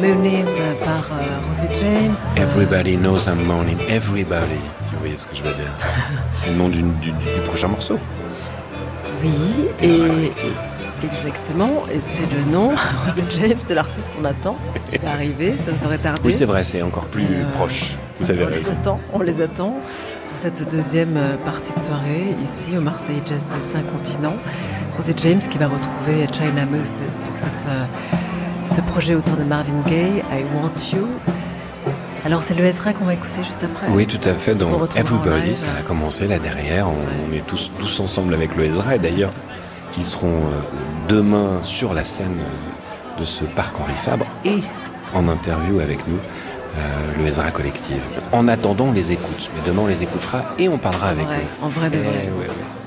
Moaning par Rosie James. Everybody knows I'm moaning. Everybody, si vous voyez ce que je veux dire. C'est le nom du prochain morceau. Oui, exactement. Et c'est le nom, Rosie James, de l'artiste qu'on attend. Il va arriver, ça ne saurait tarder. Oui, c'est vrai, c'est encore plus proche. Vous avez raison. On les attend pour cette deuxième partie de soirée, ici au Marseille Jazz des 5 continents. Rosie James qui va retrouver China Moses pour ce projet autour de Marvin Gaye, I Want You. Alors c'est le Ezra qu'on va écouter juste après. Oui, tout à fait, dans Everybody, ça a commencé là derrière. On est tous ensemble avec le Ezra, et d'ailleurs ils seront demain sur la scène de ce parc Henri Fabre et en interview avec nous, le Ezra Collective. En attendant, on les écoute, mais demain on les écoutera et on parlera avec eux. En vrai de vrai. Ouais.